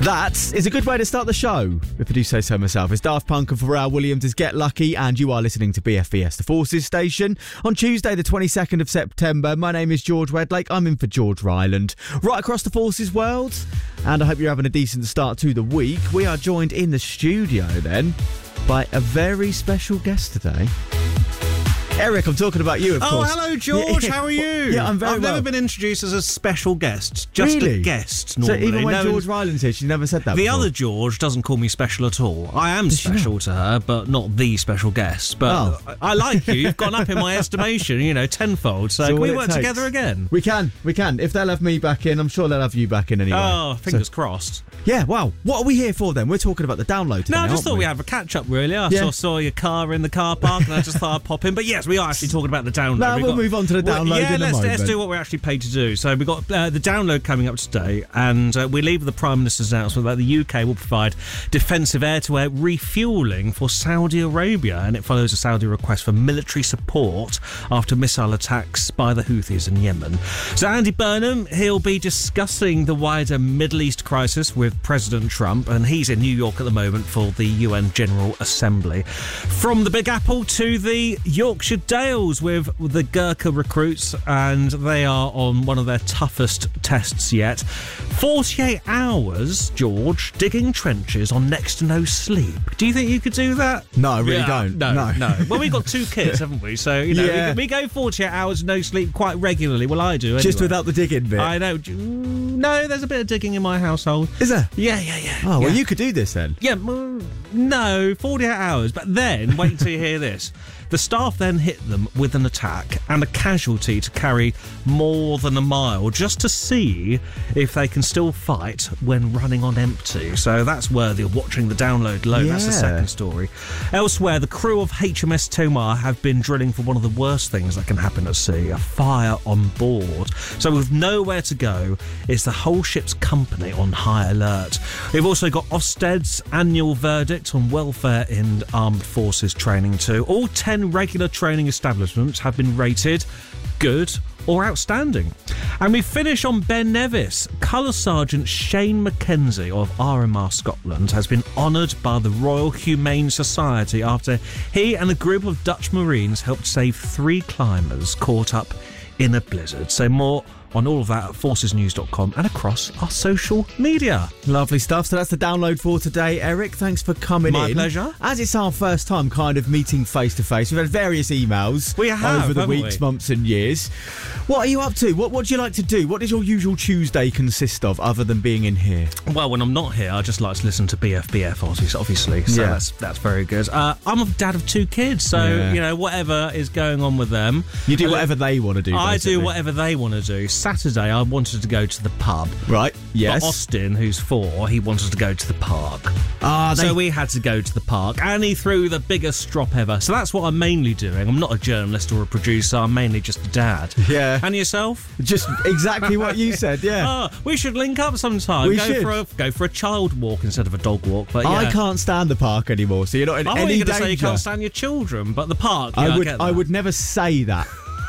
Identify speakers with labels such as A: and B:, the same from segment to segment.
A: That is a good way to start the show, if I do say so myself. It's Daft Punk and Pharrell Williams is Get Lucky, and you are listening to BFBS, the Forces station, on Tuesday the 22nd of September. My name is George Wedlake. I'm in for George Ryland, right across the Forces world, and I hope you're having a decent start to the week. We are joined in the studio, then, by a very special guest today. Eric, I'm talking about you, of course.
B: Oh, hello, George. How are you?
A: Yeah, I'm very
B: I've
A: well.
B: never been introduced as a special guest. Just
A: Really?
B: a guest, normally.
A: So even when George Ryland's here, she never said that
B: The
A: before.
B: other George doesn't call me special at all. I am special to her, but not the special guest. But I like you. You've gone up in my estimation, tenfold. So can we work together again?
A: We can. If they'll have me back in, I'm sure they'll have you back in anyway.
B: Oh, fingers crossed.
A: Yeah, wow. What are we here for then? We're talking about the download today,
B: No, I just
A: aren't
B: thought
A: we
B: we'd have a catch-up, really. I
A: Yeah.
B: saw your car in the car park, and I just thought I'd pop in. But yes, we are actually talking about the download.
A: No, we'll move on to the download in a moment.
B: Let's do what we're actually paid to do. So we've got the download coming up today, and we leave the Prime Minister's announcement that the UK will provide defensive air-to-air refuelling for Saudi Arabia, and it follows a Saudi request for military support after missile attacks by the Houthis in Yemen. So Andy Burnham, he'll be discussing the wider Middle East crisis with President Trump, and he's in New York at the moment for the UN General Assembly. From the Big Apple to the Yorkshire Dales with the Gurkha recruits, and they are on one of their toughest tests yet. 48 hours, George, digging trenches on next to no sleep. Do you think you could do that?
A: No, I really don't.
B: No. Well, we've got 2 kids, haven't we? So, we go 48 hours no sleep quite regularly. Well, I do anyway.
A: Just without the digging bit?
B: I know. No, there's a bit of digging in my household.
A: Is there?
B: Yeah.
A: Oh, well, you could do this then.
B: Yeah, no, 48 hours. But then, wait until you hear this. The staff then hit them with an attack and a casualty to carry more than a mile just to see if they can still fight when running on empty. So that's worthy of watching the download load.
A: Yeah.
B: That's the second story. Elsewhere, the crew of HMS Tomar have been drilling for one of the worst things that can happen at sea, a fire on board. So with nowhere to go, it's the whole ship's company on high alert. We've also got Ofsted's annual verdict on welfare in armed forces training too. All 10 regular training establishments have been rated good or outstanding. And we finish on Ben Nevis. Colour Sergeant Shane Mackenzie of RMR Scotland has been honoured by the Royal Humane Society after he and a group of Dutch Marines helped save 3 climbers caught up in a blizzard. So more on all of that at forcesnews.com and across our social media.
A: Lovely stuff. So that's the download for today. Eric, thanks for coming in.
B: My pleasure.
A: As it's our first time kind of meeting face to face, we've had various emails over the weeks, months and years. What are you up to? What do you like to do? What does your usual Tuesday consist of other than being in here?
B: Well, when I'm not here, I just like to listen to BFBF, obviously. So that's very good. I'm a dad of 2 kids, so, whatever is going on with them.
A: You do whatever they want to do,
B: I
A: basically.
B: do whatever they want to do. Saturday, I wanted to go to the pub.
A: Right, yes.
B: But Austin, who's 4, he wanted to go to the park. So we had to go to the park, and he threw the biggest strop ever. So that's what I'm mainly doing. I'm not a journalist or a producer. I'm mainly just a dad.
A: Yeah.
B: And yourself?
A: Just exactly what you said, yeah.
B: We should link up sometime.
A: We should.
B: Go for a child walk instead of a dog walk. But
A: I can't stand the park anymore, so you're not in
B: I thought
A: any
B: you were going
A: danger.
B: to say you can't stand your children, but the park,
A: I
B: get that.
A: I would never say that.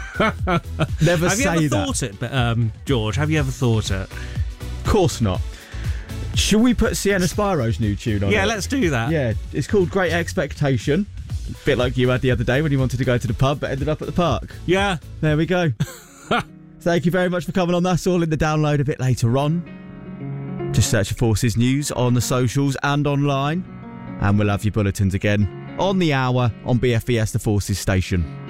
A: Never
B: Have
A: say
B: you ever
A: that.
B: thought it, George? Have you ever thought it?
A: Of course not. Should we put Sienna Spiro's new tune on?
B: Yeah,
A: it?
B: let's do that.
A: Yeah, it's called Great Expectation. A bit like you had the other day when you wanted to go to the pub but ended up at the park.
B: Yeah.
A: There we go. Thank you very much for coming on. That's all in the download a bit later on. Just search for Forces News on the socials and online. And we'll have your bulletins again on the hour on BFBS, the Forces station.